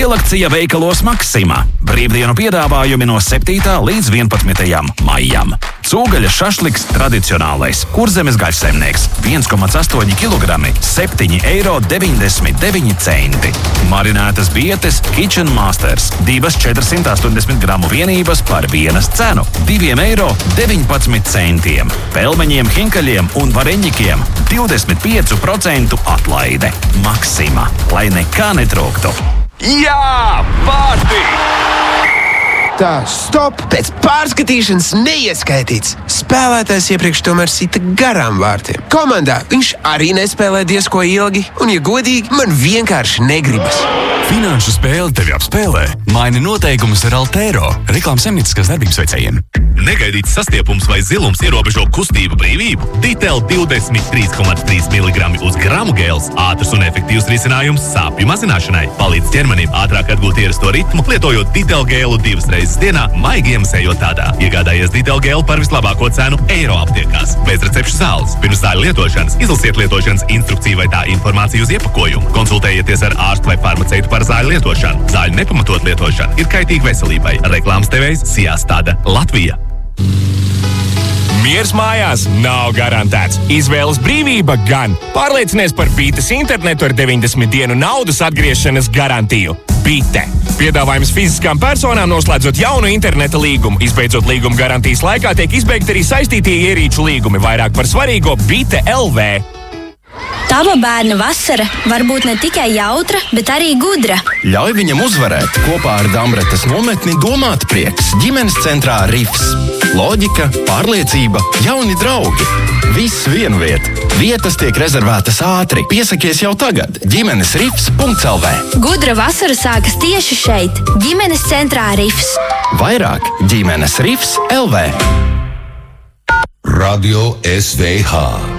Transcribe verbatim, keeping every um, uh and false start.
Lielakcija veikalos Maksima. Brīvdienu piedāvājumi no septītā līdz vienpadsmitajam maijam. Cūgaļa šašliks tradicionālais. Kurzemes gaļsaimnieks. viens komats astoņi kilogrami. septiņi eiro deviņdesmit deviņi centi. Marinētas bietes Kitchen Masters. Divas četrsimt astoņdesmit gramu vienības par vienas cenu. divi eiro deviņpadsmit centiem. Pelmeņiem, hinkaļiem un vareņģikiem divdesmit pieci procenti atlaide. Maksima. Lai nekā netrūktu. Jā, pārti! Tā, stop! Pēc pārskatīšanas neieskaitīts. Spēlētājs iepriekš tomēr sita garām vārtiem. Komandā viņš arī nespēlē diezko ilgi, un, ja godīgi, man vienkārši negribas. Finanšu spēle tevi apspēlē. Maini noteikumus ar Altero, reklāmas saimnieciskās darbības veicējiem. Negaidīts sastiepums vai zilums ierobežo kustību brīvību. Ditel divdesmit trīs komats trīs miligrami uz gramu gēls. Ātrs un efektīvs risinājums sāpju mazināšanai. Palīdz ķermenim ātrāk atgūt ierasto ritmu, lietojot Ditel gēlu divas reizes dienā, maigi iemesējot tādā. Iegādājies Ditel gēlu par vislabāko cenu eiro aptiekās. Bez recepšu zāles. Pirms zāļu lietošanas izlasiet lietošanas instrukciju vai tā informāciju uz iepakojumu. Konsultējieties ar ārstu vai farmaceitu par zāļu lietošanu. Zāļu nepamatot lietošana ir kaitīga veselībai. Reklāmas devējs Sijastāda, Latvija. Miers mājās nav garantēts. Izvēles brīvība gan. Pārliecinies par Bites internetu ar deviņdesmit dienu naudas atgriešanas garantiju. Bite. Piedāvājums fiziskām personām noslēdzot jaunu interneta līgumu. Izbeidzot līguma garantijas laikā tiek izbeigti arī saistītie ierīču līgumi. Vairāk par svarīgo Bite L V. Tava bērna vasara var būt ne tikai jautra, bet arī gudra. Ļauj viņam uzvarēt. Kopā ar Damretes nometni domāt prieks. Ģimenes centrā Rifs. Loģika, pārliecība, jauni draugi. Viss vienu vietu. Vietas tiek rezervētas ātri. Piesakies jau tagad. ģimenes rifs punkts l v. Gudra vasara sākas tieši šeit. Ģimenes centrā Rifs. Vairāk ģimenes rifs punkts l v. Radio S V H